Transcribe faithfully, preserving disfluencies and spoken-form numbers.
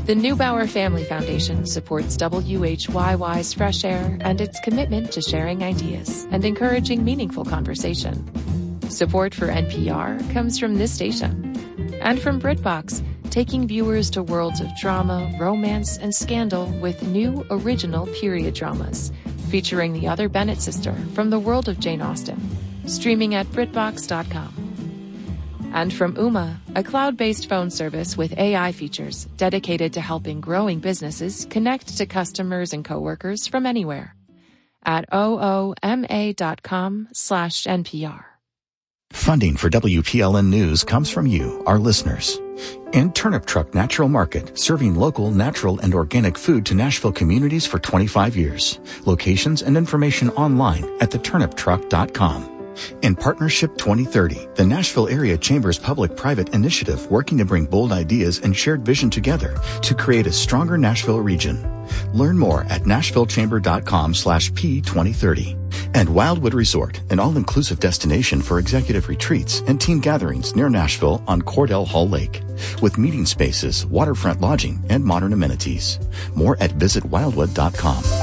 The Neubauer Family Foundation supports W H Y Y's Fresh Air and its commitment to sharing ideas and encouraging meaningful conversation. Support for N P R comes from this station and from BritBox, taking viewers to worlds of drama, romance, and scandal with new original period dramas featuring the other Bennett sister from the world of Jane Austen, streaming at BritBox dot com. And from Ooma, a cloud-based phone service with A I features dedicated to helping growing businesses connect to customers and coworkers from anywhere at ooma dot com slash N P R. Funding for W P L N News comes from you, our listeners. And Turnip Truck Natural Market, serving local, natural, and organic food to Nashville communities for twenty-five years. Locations and information online at the turnip truck dot com. In Partnership twenty thirty, the Nashville Area Chamber's public-private initiative working to bring bold ideas and shared vision together to create a stronger Nashville region. Learn more at nashville chamber dot com slash P twenty thirty. And Wildwood Resort, an all-inclusive destination for executive retreats and team gatherings near Nashville on Cordell Hull Lake, with meeting spaces, waterfront lodging, and modern amenities. More at visit wildwood dot com.